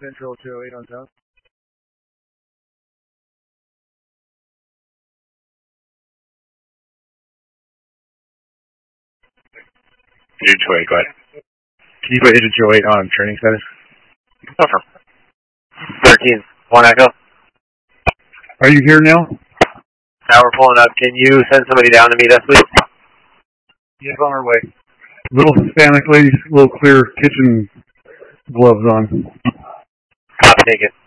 Central 208 on south. Agent 208, go ahead. Can you put Agent 208 on training status? Confirm. 13, 1 Echo. Are you here now? Now we're pulling up. Can you send somebody down to meet us, please? Yes, on our way. Little Hispanic lady, little clear kitchen gloves on. Copy, take it.